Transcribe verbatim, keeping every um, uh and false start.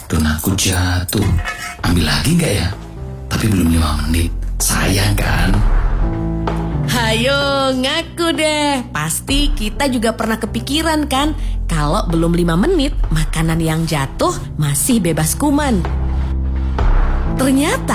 Donatku jatuh. Ambil lagi nggak ya? Tapi belum lima menit. Sayang kan? Hayo ngaku deh. Pasti kita juga pernah kepikiran kan, kalau belum lima menit makanan yang jatuh masih bebas kuman. Ternyata